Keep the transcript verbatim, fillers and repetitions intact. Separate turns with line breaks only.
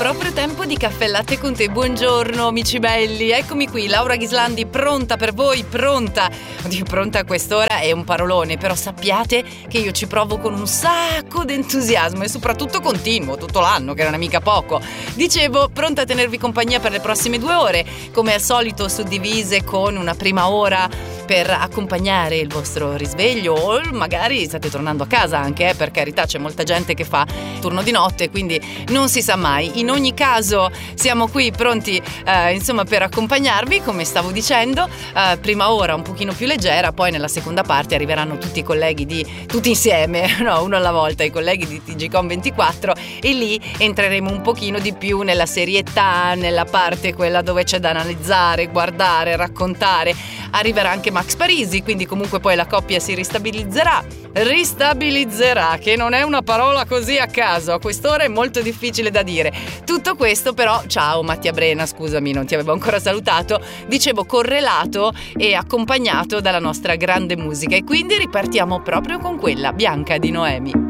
proprio tempo di caffè latte con te. Buongiorno amici belli, eccomi qui, Laura Ghislandi pronta per voi, pronta. Oddio, pronta a quest'ora è un parolone, però sappiate che io ci provo con un sacco di entusiasmo e soprattutto continuo, tutto l'anno, che non è mica poco. Dicevo, pronta a tenervi compagnia per le prossime due ore, come al solito suddivise con una prima ora per accompagnare il vostro risveglio, o magari state tornando a casa anche, eh, per carità, c'è molta gente che fa turno di notte, quindi non si sa mai. In ogni caso siamo qui pronti eh, insomma per accompagnarvi, come stavo dicendo, eh, prima ora un pochino più leggera, poi nella seconda parte arriveranno tutti i colleghi di tutti insieme, no, uno alla volta, i colleghi di T G Com ventiquattro, e lì entreremo un pochino di più nella serietà, nella parte quella dove c'è da analizzare, guardare, raccontare. Arriverà anche Max Parisi, quindi comunque poi la coppia si ristabilizzerà. Ristabilizzerà, che non è una parola così a caso, a quest'ora è molto difficile da dire. Tutto questo però, ciao Mattia Brena, scusami, non ti avevo ancora salutato, dicevo correlato e accompagnato dalla nostra grande musica, e quindi ripartiamo proprio con quella, Bianca di Noemi.